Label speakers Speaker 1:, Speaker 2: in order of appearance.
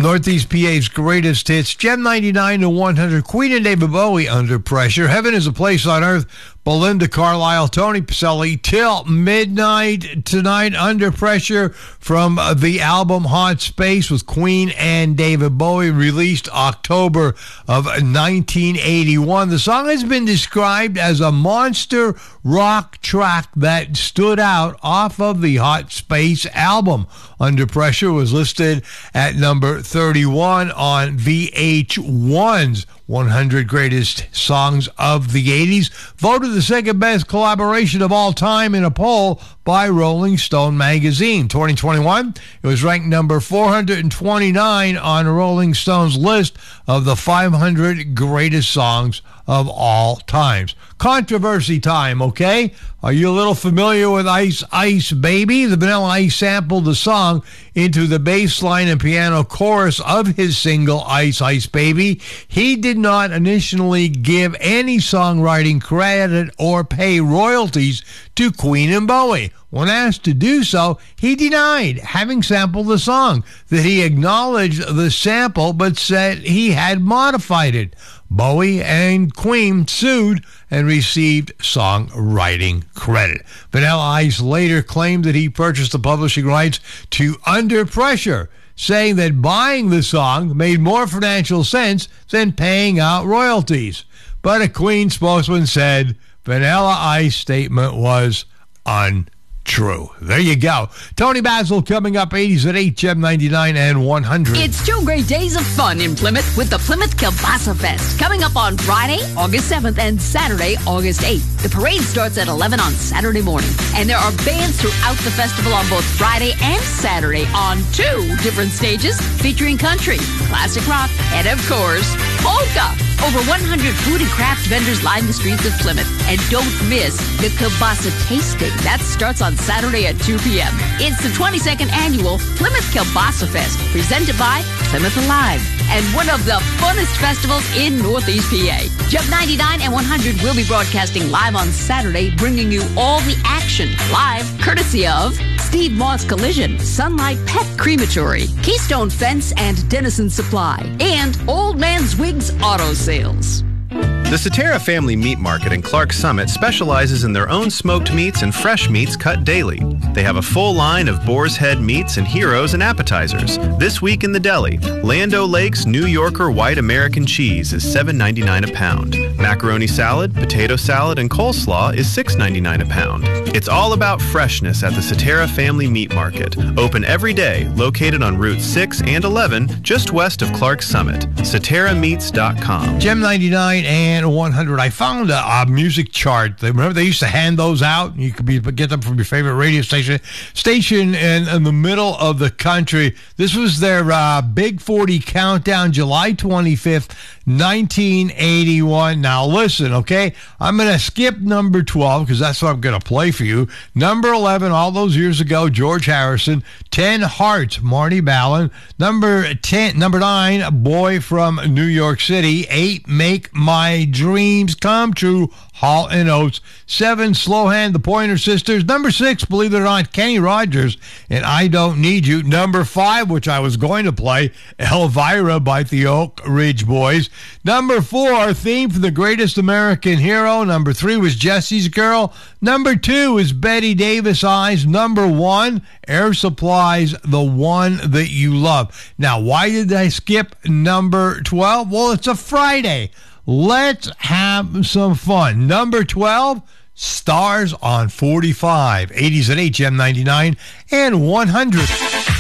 Speaker 1: Northeast PA's greatest hits, Gem 99 to 100, Queen and David Bowie, Under Pressure. Heaven is a Place on Earth, Belinda Carlisle, Tony Pacelli, Till Midnight tonight, Under Pressure from the album Hot Space with Queen and David Bowie, released October of 1981. The song has been described as a monster rock track that stood out off of the Hot Space album. Under Pressure was listed at number 31 on VH1's 100 Greatest Songs of the 80s, voted the second best collaboration of all time in a poll by Rolling Stone magazine. 2021, it was ranked number 429 on Rolling Stone's list of the 500 greatest songs of all times. Controversy time, okay? Are you a little familiar with Ice Ice Baby? The Vanilla Ice sampled the song into the bass line and piano chorus of his single Ice Ice Baby. He did not initially give any songwriting credit or pay royalties to Queen and Bowie. When asked to do so, he denied having sampled the song, that he acknowledged the sample but said he had modified it. Bowie and Queen sued and received songwriting credit. Vanilla Ice later claimed that he purchased the publishing rights to Under Pressure, saying that buying the song made more financial sense than paying out royalties. But a Queen spokesman said Vanilla Ice's statement was untrue. There you go. Tony Basil coming up, 80s at 8, Gem 99 and 100.
Speaker 2: It's 2 great days of fun in Plymouth with the Plymouth Kielbasa Fest, coming up on Friday, August 7th, and Saturday, August 8th. The parade starts at 11 on Saturday morning, and there are bands throughout the festival on both Friday and Saturday on 2 different stages featuring country, classic rock, and of course, polka. Over 100 food and craft vendors line the streets of Plymouth. And don't miss the Kielbasa Tasting. That starts on Saturday at 2 p.m. It's the 22nd annual Plymouth Kielbasa Fest, presented by Plymouth Alive, and one of the funnest festivals in Northeast PA. Gem 99 and 100 will be broadcasting live on Saturday, bringing you all the action live, courtesy of Steve Moss Collision, Sunlight Pet Crematory, Keystone Fence and Dennison Supply, and Old Man's Wigs Auto Sales.
Speaker 3: The Cetera Family Meat Market in Clark Summit specializes in their own smoked meats and fresh meats cut daily. They have a full line of boar's head meats and heroes and appetizers. This week in the deli, Land O'Lakes New Yorker White American Cheese is $7.99 a pound. Macaroni salad, potato salad, and coleslaw is $6.99 a pound. It's all about freshness at the Cetera Family Meat Market. Open every day, located on Route 6 and 11, just west of Clark Summit. CeteraMeats.com.
Speaker 1: Gem 99 and 100. I found a music chart. Remember they used to hand those out? You could get them from your favorite radio station in the middle of the country. This was their Big 40 countdown, July 25th, 1981. Now listen, okay? I'm going to skip number 12 because that's what I'm going to play for you. Number 11, all those years ago, George Harrison. 10 Hearts, Marty Balin. Number 9, Boy from New York City. 8, Make My Dreams Come True, Hall & Oates. 7, Slow Hand, the Pointer Sisters. Number 6, believe it or not, Kenny Rogers and I Don't Need You. Number 5, which I was going to play, Elvira by the Oak Ridge Boys. Number 4, theme for the Greatest American Hero. Number 3 was Jesse's Girl. Number 2 is Betty Davis Eyes. Number 1, Air Supply's The One That You Love. Now, why did I skip number 12? Well, it's a Friday. Let's have some fun. Number 12, Stars on 45. 80s at 8, Gem 99 and 100.